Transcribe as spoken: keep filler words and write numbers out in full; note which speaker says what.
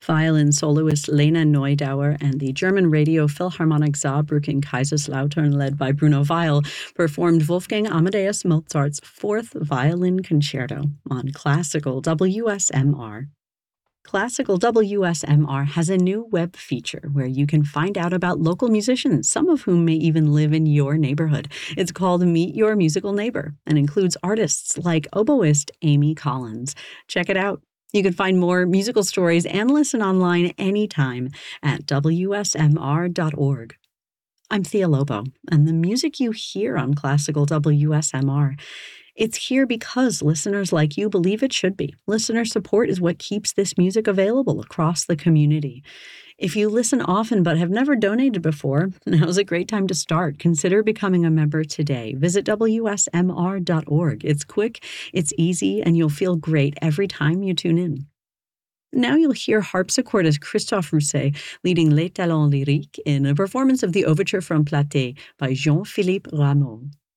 Speaker 1: Violin soloist Lena Neudauer and the German Radio Philharmonic Saarbrücken Kaiserslautern, led by Bruno Weil, performed Wolfgang Amadeus Mozart's Fourth Violin Concerto on Classical W S M R. Classical W S M R has a new web feature where you can find out about local musicians, some of whom may even live in your neighborhood. It's called Meet Your Musical Neighbor and includes artists like oboist Amy Collins. Check it out. You can find more musical stories and listen online anytime at W S M R dot org. I'm Thea Lobo, and the music you hear on Classical W S M R, it's here because listeners like you believe it should be. Listener support is what keeps this music available across the community. If you listen often but have never donated before, now's a great time to start. Consider becoming a member today. Visit W S M R dot org. It's quick, it's easy, and you'll feel great every time you tune in. Now you'll hear harpsichordist Christophe Rousset leading Les Talents Lyriques in a performance of the Overture from Platée by Jean-Philippe Rameau.